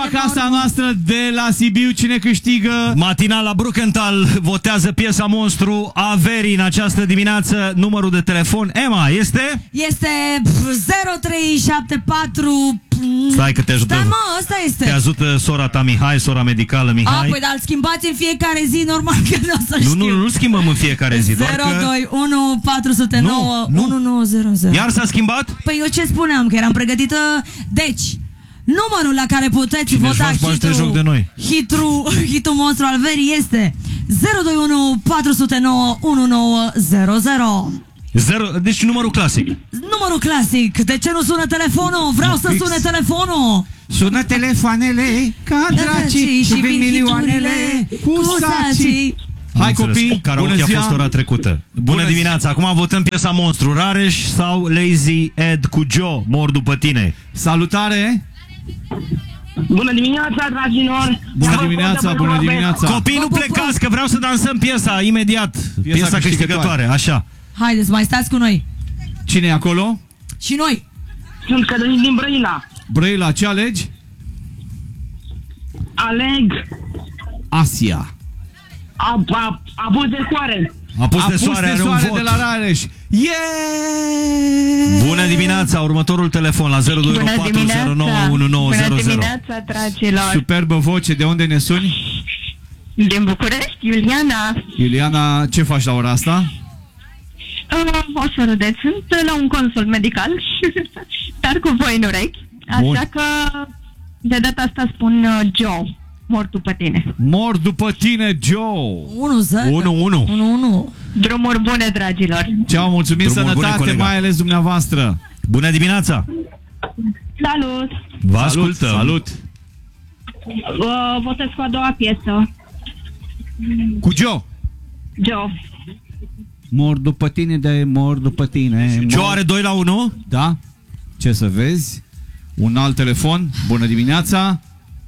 casa noastră de la Sibiu. Cine câștigă? Matinala Brukenthal votează piesa monstru a verii în această dimineață. Numărul de telefon, Emma, este? Este 0374. Stai că te ajută. Da, mă, ăsta este. Te ajută sora ta Mihai, sora medicală Mihai. Păi, dar îl schimbați în fiecare zi, normal că nu o să știu. Nu schimbăm în fiecare zi. 021 409 1900. Iar s-a schimbat? Păi eu ce spuneam, că eram pregătită. Deci, numărul la care puteți vota hitul monstru al verii este 021 409 1900. Deci numărul clasic. Numărul clasic. De ce nu sună telefonul? Vreau să sune telefonul. Sună telefoanele ca dracii și vin milioanele cu sacii. Hai copii, karaoke a fost ora trecută. Bună dimineața, acum votăm piesa monstru. Rareș sau Lazy Ed cu Joe, mor după tine. Salutare. Bună dimineața, dragilor. Bună dimineața, bună dimineața. Copii, nu plecați, că vreau să dansăm piesa imediat. Piesa câștigătoare, așa. Haideți, mai stați cu noi. Cine e acolo? Și noi. Sunt Cătălin din Brăila. Brăila, ce alegi? Aleg Asia. Apus de soare. Apus de soare are un vot de la Rareș. Yeah! Bună dimineața, următorul telefon la 0214091900. Bună dimineața, dragilor. Superbă voce, de unde ne suni? Din București, Iuliana. Iuliana, ce faci la ora asta? O să râdeți, sunt la un consult medical, dar cu voi în urechi. Așa că de data asta spun Joe, mor după tine. Mor după tine, Joe. 1-1. Drumuri bune, dragilor. Ceau, mulțumim, drumuri sănătate, bune, mai ales dumneavoastră. Bună dimineața. Salut. Vă ascultăm. Salut. Votez cu a doua piesă. Cu Joe. Joe. Mor după tine, de mor după tine. Joe are 2-1? Da. Ce să vezi? Un alt telefon. Bună dimineața.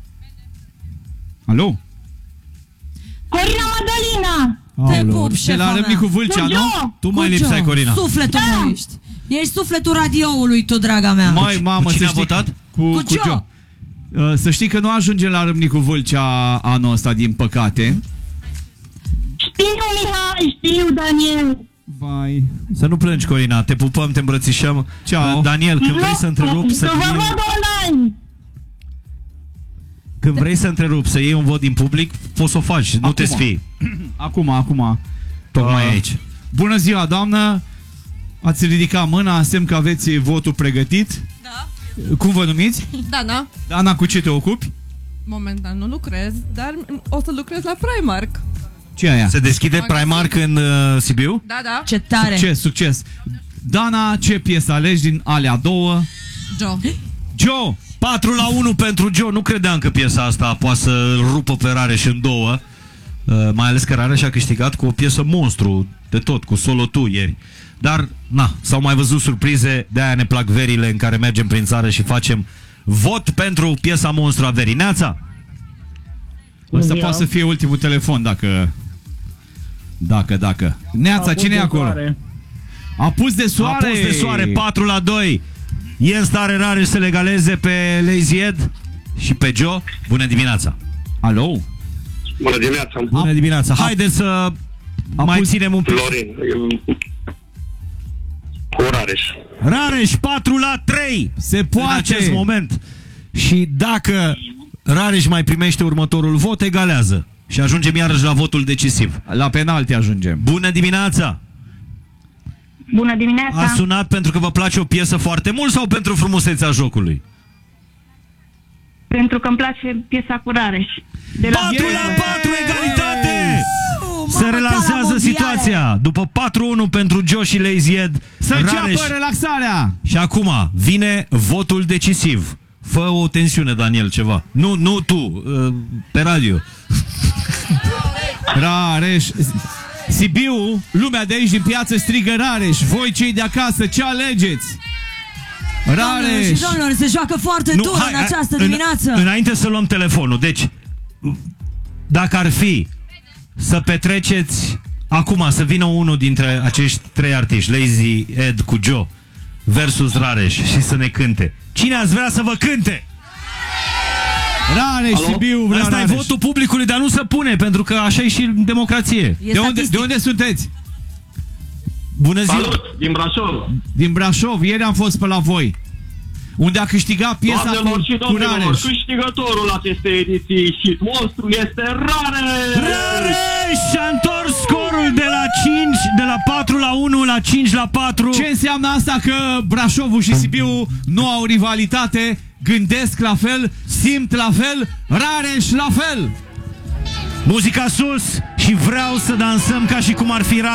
Alo. Corina Madalina. Te pup, de la Râmnicu Vâlcea, nu? Tu mai lipseai, Corina. Sufletul meu ești. Ești sufletul radioului tu, draga mea. Mai, mamă, cine să a votat? Cu Joe. Să știi că nu ajunge la Râmnicu Vâlcea anul ăsta, din păcate. Știu, Mihai, știu, Daniel. Vai. Să nu plângi, Corina, te pupăm, te îmbrățișăm. Ciao. Daniel, când vrei să întrerupi, să vă văd online. când vrei să întrerupi, să iei un vot din public, poți să o faci, nu te sfii. Acum. Tocmai aici. Bună ziua, doamnă. Ați ridicat mâna, semn că aveți votul pregătit. Da. Cum vă numiți? Dana. Dana, cu ce te ocupi? Momentan nu lucrez, dar o să lucrez la Primark. Ce e aia? Se deschide Primark în Sibiu? Da. Ce tare. Succes. Dana, ce piesă alegi din alea două? Joe. 4-1 pentru Joe. Nu credeam că piesa asta poate să rupă pe Rareș în două. Mai ales că Rareș a câștigat cu o piesă monstru de tot, cu Solo Tu ieri. Dar, s-au mai văzut surprize, de-aia ne plac verile în care mergem prin țară și facem vot pentru piesa monstru a verii. Neața! Ăsta poate să fie ultimul telefon, dacă. Neața, cine e acolo? Apus de soare. Apus de soare, 4-2. E în stare Rareș să legaleze pe Lazy Ed și pe Joe. Bună dimineața! Alo? Bună dimineața! Bună dimineața! Haideți să mai ținem un pic. Florin. Cu Rareș. Rareș 4-3. Se poate. În acest moment. Și dacă Rareș mai primește următorul vot, egalează. Și ajungem iarăși la votul decisiv. La penalti ajungem. Bună dimineața! Bună dimineața. A sunat pentru că vă place o piesă foarte mult sau pentru frumusețea jocului? Pentru că îmi place piesa cu Rareș. 4-4, egalitate! Se relansează situația. După 4-1 pentru Joe și Lazy Ed, să înceapă relaxarea. Și acum vine votul decisiv. Fă o tensiune, Daniel, ceva. Nu tu, pe radio. Rareș. Sibiu, lumea de aici din piață strigă Rareș. Voi cei de acasă, ce alegeți? Rareș. Și domnilor, se joacă foarte dur în această dimineață. Înainte să luăm telefonul, deci dacă ar fi să petreceți acum, să vină unul dintre acești trei artiști, Lazy Ed cu Joe versus Rareș, și să ne cânte, cine ați vrea să vă cânte? Rareș, Alo? Sibiu, vrea Asta e Rareș. votul publicului, dar nu se pune, pentru că așa e și în democrație. E De unde sunteți? Bună ziua! Salut, din Brașov. Din Brașov. Ieri am fost pe la voi. Unde a câștigat piesa Doamnelor și cu domnilor, Rareș. câștigătorul acestei ediții și monstru este Rareș! Rareș și-a întors scorul de la 5, de la 4 la 1 la 5 la 4. Ce înseamnă asta? Că Brașovul și Sibiu nu au rivalitate, gândesc la fel, simt la fel, Rareș la fel. Muzica sus și vreau să dansăm ca și cum ar fi